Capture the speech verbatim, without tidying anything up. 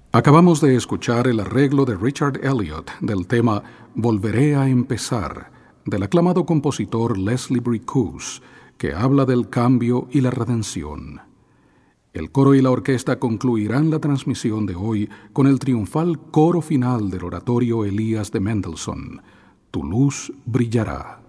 Acabamos de escuchar el arreglo de Richard Elliott del tema Volveré a empezar, del aclamado compositor Leslie Bricusse, que habla del cambio y la redención. El coro y la orquesta concluirán la transmisión de hoy con el triunfal coro final del oratorio Elías de Mendelssohn, Tu luz brillará.